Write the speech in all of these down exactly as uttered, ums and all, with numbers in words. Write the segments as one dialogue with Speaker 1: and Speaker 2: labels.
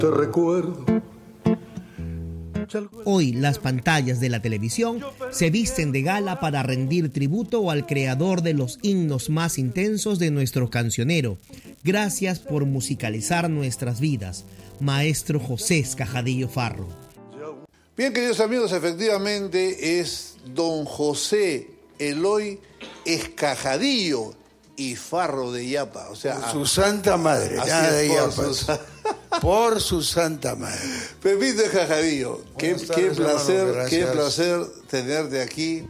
Speaker 1: Te recuerdo.
Speaker 2: Hoy las pantallas de la televisión se visten de gala para rendir tributo al creador de los himnos más intensos de nuestro cancionero. Gracias por musicalizar nuestras vidas, maestro José Escajadillo Farro.
Speaker 3: Bien, queridos amigos, efectivamente es don José Eloy Escajadillo y Farro de Illapa. O sea,
Speaker 4: por su santa madre, nada de Illapa. Sus... Por su santa madre.
Speaker 3: Pepito Escajadillo, qué, tardes, qué placer, hermano, qué placer tenerte aquí.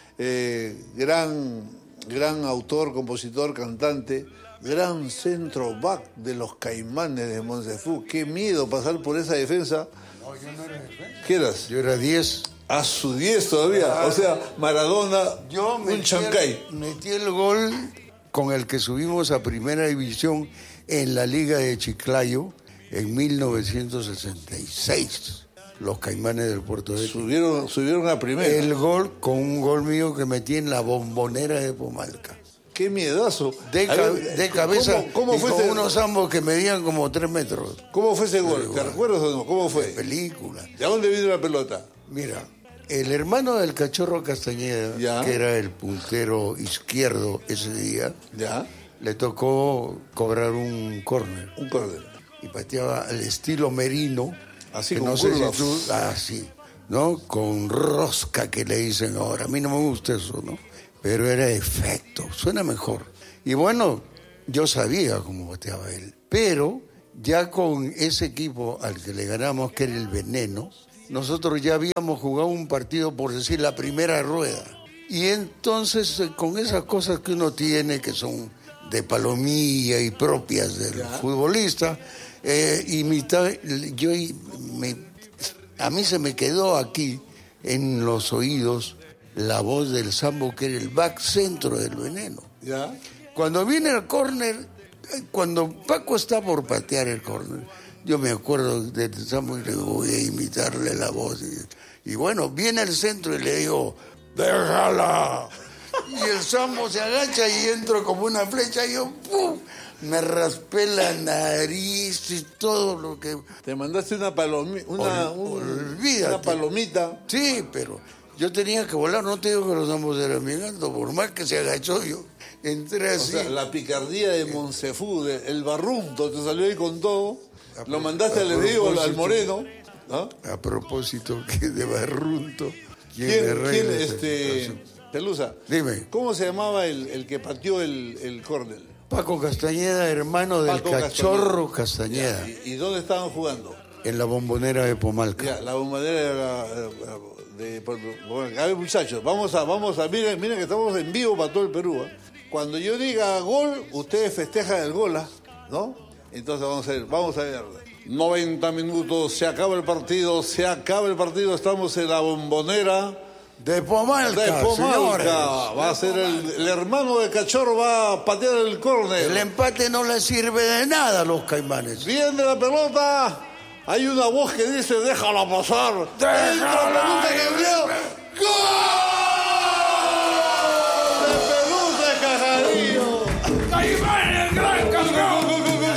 Speaker 3: Eh, gran, gran autor, compositor, cantante, gran centro back de los Caimanes de Monsefú. Qué miedo pasar por esa defensa.
Speaker 4: No, yo no era defensa.
Speaker 3: ¿Qué eras?
Speaker 4: Yo era diez.
Speaker 3: A su diez todavía. O sea, Maradona,
Speaker 4: yo
Speaker 3: un Chancay.
Speaker 4: Metí el gol con el que subimos a Primera División en la Liga de Chiclayo en mil novecientos sesenta y seis. Los Caimanes del Puerto de
Speaker 3: subieron subieron a Primera.
Speaker 4: El gol con un gol mío que metí en la Bombonera de Pomalca.
Speaker 3: ¡Qué miedazo!
Speaker 4: De, ca ver, de cabeza,
Speaker 3: ¿cómo, cómo fue
Speaker 4: con
Speaker 3: ese...
Speaker 4: unos ambos que medían como tres metros.
Speaker 3: ¿Cómo fue ese gol? ¿Te recuerdas o no? ¿Cómo fue?
Speaker 4: De película.
Speaker 3: ¿De dónde vino la pelota?
Speaker 4: Mira, el hermano del Cachorro Castañeda, ¿ya?, que era el puntero izquierdo ese día,
Speaker 3: ¿ya?,
Speaker 4: le tocó cobrar un córner.
Speaker 3: Un córner.
Speaker 4: Y pateaba al estilo Merino.
Speaker 3: Así
Speaker 4: que
Speaker 3: como
Speaker 4: no sé si tú, ah, sí, ¿no? Con rosca que le dicen ahora. A mí no me gusta eso, ¿no? Pero era efecto, suena mejor. Y bueno, yo sabía cómo bateaba él. Pero ya con ese equipo al que le ganamos, que era el Veneno, nosotros ya habíamos jugado un partido, por decir, la primera rueda. Y entonces, con esas cosas que uno tiene, que son de palomilla y propias del ¿ya?, futbolista, eh, imitar, yo me, a mí se me quedó aquí en los oídos la voz del Sambo, que era el back centro del Veneno.
Speaker 3: ¿Ya?
Speaker 4: Cuando viene el córner, cuando Paco está por patear el córner, yo me acuerdo del Sambo y le digo, voy a imitarle la voz. Y, y bueno, viene el centro y le digo, ¡déjala! Y el Sambo se agacha y entro como una flecha y yo, ¡pum!, me raspé la nariz y todo lo que...
Speaker 3: Te mandaste una palomita, una,
Speaker 4: Ol,
Speaker 3: un,
Speaker 4: una
Speaker 3: palomita.
Speaker 4: Sí, pero yo tenía que volar, no te digo que los ambos eran bien altos, por más que se agachó yo, entré así.
Speaker 3: O sea, la picardía de Monsefú, de, el barrunto, te salió ahí con todo, a lo mandaste al Diego, al Moreno. ¿Ah?
Speaker 4: A propósito que de barrunto, ¿quién,
Speaker 3: ¿Quién,
Speaker 4: me
Speaker 3: ¿quién este, Pelusa?
Speaker 4: Dime.
Speaker 3: ¿Cómo se llamaba el, el que pateó el, el córner?
Speaker 4: Paco Castañeda, hermano del Paco Cachorro Castañeda.
Speaker 3: Castañeda. ¿Y, ¿Y dónde estaban jugando?
Speaker 4: En la Bombonera de Pomalca.
Speaker 3: Ya, la Bombonera de, de, de A ver, muchachos, vamos a, vamos a, miren, miren que estamos en vivo para todo el Perú, ¿eh? Cuando yo diga gol, ustedes festejan el gol, ¿no? Entonces vamos a ver, vamos a ver. noventa minutos, se acaba el partido, se acaba el partido, estamos en la Bombonera
Speaker 4: de Pomalca,
Speaker 3: de Pomalca.
Speaker 4: Señores.
Speaker 3: Va a ser el, el hermano de Cachorro, va a patear el córner.
Speaker 4: El empate no le sirve de nada a los Caimanes.
Speaker 3: Viene la pelota, hay una voz que dice, déjala pasar.
Speaker 4: ¡Déjala!
Speaker 3: ¡Gol! ¡De Pelusa Escajadillo!
Speaker 4: ¡Caimanes, gran campeón!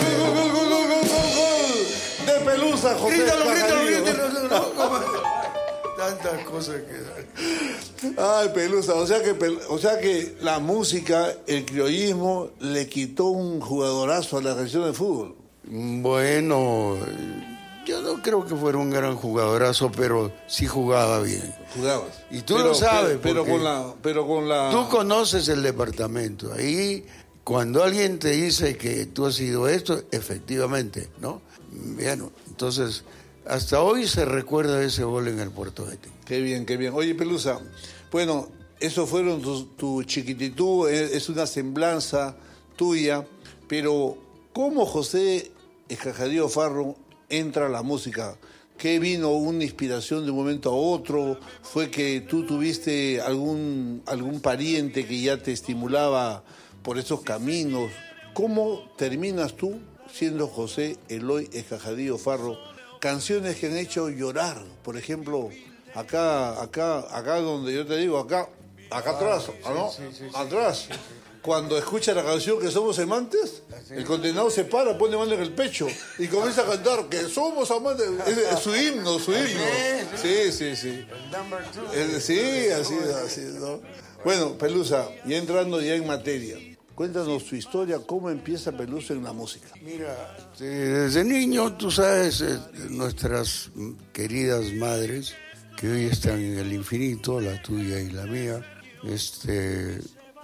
Speaker 3: De Pelusa, José
Speaker 4: Grítalo,
Speaker 3: Escajadillo.
Speaker 4: grítalo, grítalo. Tantas cosas que...
Speaker 3: Ay, Pelusa, o sea que o sea que la música, el criollismo, le quitó un jugadorazo a la selección de fútbol.
Speaker 4: Bueno, yo no creo que fuera un gran jugadorazo, pero sí jugaba bien.
Speaker 3: Jugabas.
Speaker 4: Y tú
Speaker 3: pero,
Speaker 4: lo sabes.
Speaker 3: Pero, pero con la, pero con la...
Speaker 4: Tú conoces el departamento. Ahí, cuando alguien te dice que tú has sido esto, efectivamente, ¿no? Bueno, entonces... Hasta hoy se recuerda ese gol en el Puerto de Étin.
Speaker 3: Qué bien, qué bien. Oye, Pelusa, bueno, eso fueron tu, tu chiquititud, es una semblanza tuya, pero ¿cómo José Escajadillo Farro entra a la música? ¿Qué vino una inspiración de un momento a otro? ¿Fue que tú tuviste algún, algún pariente que ya te estimulaba por esos caminos? ¿Cómo terminas tú siendo José Eloy Escajadillo Farro? Canciones que han hecho llorar, por ejemplo, acá, acá, acá donde yo te digo, acá, acá atrás,
Speaker 4: sí,
Speaker 3: ¿no?
Speaker 4: Sí, sí, sí,
Speaker 3: atrás.
Speaker 4: Sí, sí.
Speaker 3: cuando escucha la canción que somos amantes, el condenado se para, pone mano en el pecho y comienza a cantar que somos amantes. Es, es su himno, su himno. Sí, sí, sí. Es, sí, así, así, ¿no? Bueno, Pelusa, ya entrando ya en materia, cuéntanos tu historia, cómo empieza Pelusa en la música.
Speaker 4: Mira, desde niño, tú sabes, nuestras queridas madres, que hoy están en el infinito, la tuya y la mía, este,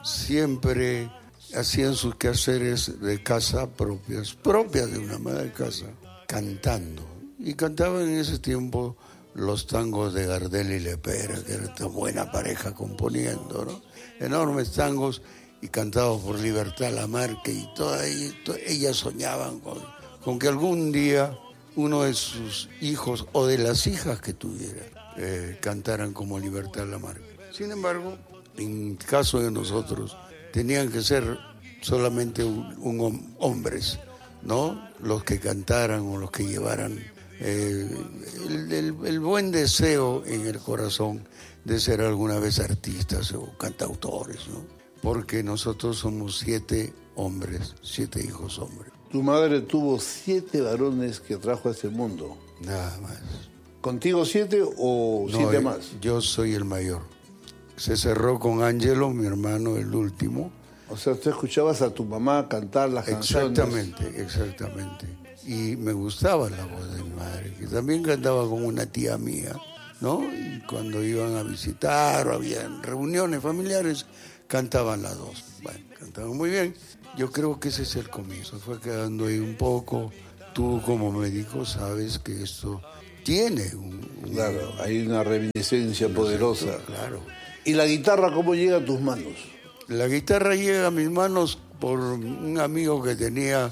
Speaker 4: siempre hacían sus quehaceres de casa propias, propias de una madre de casa, cantando. Y cantaban en ese tiempo los tangos de Gardel y Lepera, que era esta buena pareja componiendo, ¿no? Enormes tangos y cantados por Libertad Lamarque, y todas ellas soñaban con, con que algún día uno de sus hijos o de las hijas que tuviera eh, cantaran como Libertad Lamarque. Sin embargo, en el caso de nosotros, tenían que ser solamente un, un hombres, ¿no? Los que cantaran o los que llevaran eh, el, el, el buen deseo en el corazón de ser alguna vez artistas o cantautores, ¿no? Porque nosotros somos siete hombres, siete hijos hombres.
Speaker 3: Tu madre tuvo siete varones que trajo a este mundo.
Speaker 4: Nada más.
Speaker 3: ¿Contigo siete o
Speaker 4: no,
Speaker 3: siete más?
Speaker 4: Yo soy el mayor. Se cerró con Ángelo, mi hermano, el último.
Speaker 3: O sea, tú escuchabas a tu mamá cantar las canciones.
Speaker 4: Exactamente, exactamente. Y me gustaba la voz de mi madre, que también cantaba con una tía mía, ¿no? Y cuando iban a visitar o habían reuniones familiares, cantaban las dos. Bueno, cantaban muy bien. Yo creo que ese es el comienzo. Fue quedando ahí un poco. Tú como médico sabes que esto tiene un... un
Speaker 3: claro, hay una reminiscencia poderosa.
Speaker 4: Efecto, claro.
Speaker 3: ¿Y la guitarra cómo llega a tus manos?
Speaker 4: La guitarra llega a mis manos por un amigo que tenía,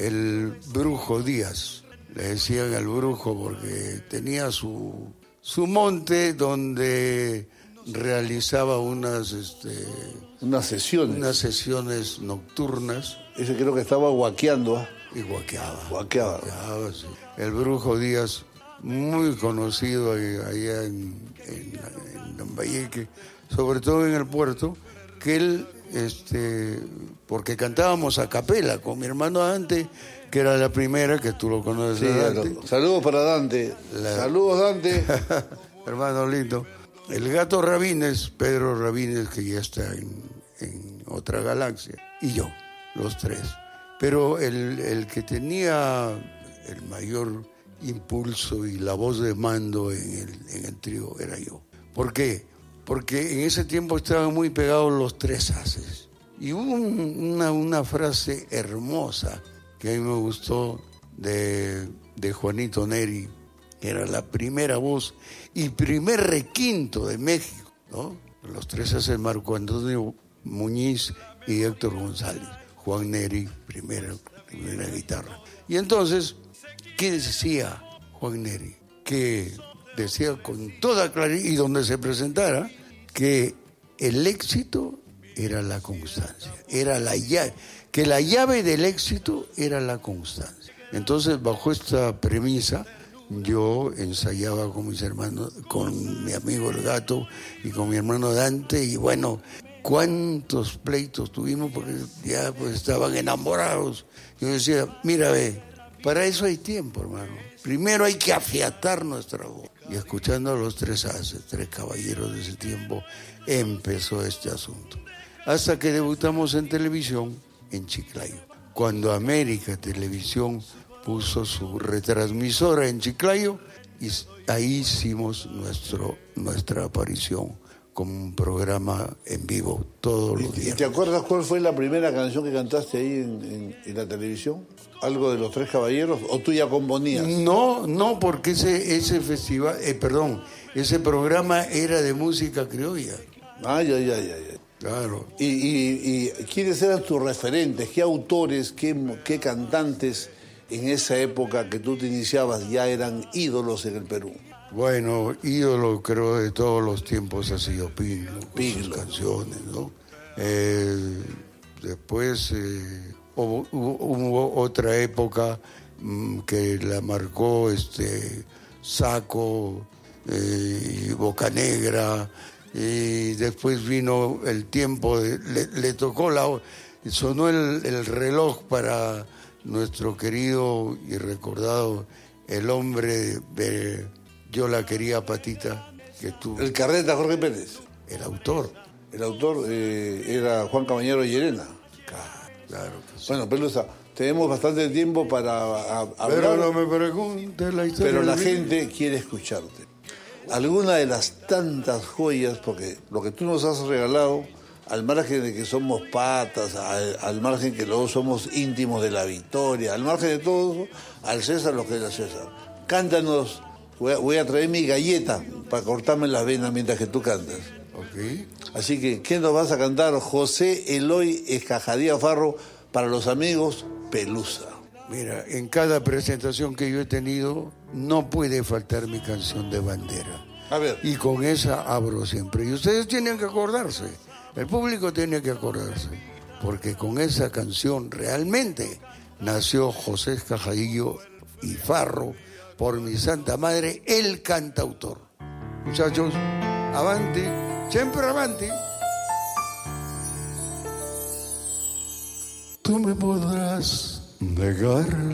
Speaker 4: el Brujo Díaz. Le decían el Brujo porque tenía su, su monte donde realizaba unas, este,
Speaker 3: unas sesiones.
Speaker 4: Unas sesiones nocturnas.
Speaker 3: Ese creo que estaba guaqueando. ¿eh?
Speaker 4: Y guaqueaba.
Speaker 3: Guaqueaba.
Speaker 4: guaqueaba sí. El Brujo Díaz, muy conocido allá en, en, en Lambayeque, sobre todo en el puerto, que él, este, porque cantábamos a capela con mi hermano Dante, que era la primera, que tú lo conoces.
Speaker 3: Sí,
Speaker 4: Dante.
Speaker 3: Lo, saludos para Dante. La... Saludos, Dante.
Speaker 4: Hermano lindo. El Gato Rabines, Pedro Rabines, que ya está en, en otra galaxia, y yo, los tres. Pero el, el que tenía el mayor impulso y la voz de mando en el, en el trío era yo. ¿Por qué? Porque en ese tiempo estaban muy pegados los tres haces. Y hubo un, una, una frase hermosa que a mí me gustó de, de Juanito Neri, que era la primera voz y primer requinto de México, ¿no? Los tres haces Marco Antonio Muñiz y Héctor González. Juan Neri, primera, primera guitarra. Y entonces, ¿qué decía Juan Neri? Que decía con toda claridad, y donde se presentara, que el éxito era la constancia, era la llave, que la llave del éxito era la constancia. Entonces, bajo esta premisa, yo ensayaba con mis hermanos, con mi amigo el Gato y con mi hermano Dante, y bueno, cuántos pleitos tuvimos porque ya pues estaban enamorados. Yo decía, mira, ve, para eso hay tiempo, hermano. Primero hay que afiatar nuestra voz. Y escuchando a los tres haces, tres caballeros de ese tiempo, empezó este asunto. Hasta que debutamos en televisión en Chiclayo. Cuando América Televisión puso su retransmisora en Chiclayo, y ahí hicimos nuestro, nuestra aparición como un programa en vivo todos los días.
Speaker 3: ¿Y te acuerdas cuál fue la primera canción que cantaste ahí en, en, en la televisión? ¿Algo de Los Tres Caballeros? ¿O tú ya componías?
Speaker 4: No, no, porque ese, ese festival, eh, perdón, ese programa era de música criolla.
Speaker 3: Ah, ya, ya, ya, ya.
Speaker 4: Claro.
Speaker 3: ¿Y, y, y quiénes eran tus referentes? ¿Qué autores, qué, qué cantantes en esa época que tú te iniciabas ya eran ídolos en el Perú?
Speaker 4: Bueno, ídolo creo de todos los tiempos ha sido Pilo, con
Speaker 3: Pilo.
Speaker 4: sus canciones, ¿no? Eh, después eh, hubo, hubo otra época mmm, que la marcó este Saco eh, y Bocanegra, y después vino el tiempo, de, le, le tocó la... sonó el, el reloj para nuestro querido y recordado, el hombre de Yo la quería Patita, que tú...
Speaker 3: El Carreta Jorge Pérez.
Speaker 4: El autor.
Speaker 3: El autor eh, era Juan Cabañero Llerena.
Speaker 4: Claro que sí.
Speaker 3: Bueno, Pelusa, tenemos bastante tiempo para a, hablar.
Speaker 4: Pero no me preguntes la historia.
Speaker 3: Pero la
Speaker 4: de
Speaker 3: gente quiere escucharte. Alguna de las tantas joyas, porque lo que tú nos has regalado, al margen de que somos patas, al, al margen que luego somos íntimos de la victoria, al margen de todo eso, al César lo que es la César. Cántanos, voy a, voy a traer mi galleta para cortarme las venas mientras que tú cantas.
Speaker 4: Ok.
Speaker 3: Así que, ¿qué nos vas a cantar? José Eloy Escajadía Farro, para los amigos Pelusa.
Speaker 4: Mira, en cada presentación que yo he tenido, no puede faltar mi canción de bandera.
Speaker 3: A ver.
Speaker 4: Y con esa abro siempre. Y ustedes tienen que acordarse, el público tiene que acordarse, porque con esa canción realmente nació José Escajadillo y Farro, por mi santa madre, el cantautor. Muchachos, avanti, siempre avanti. Tú me podrás negar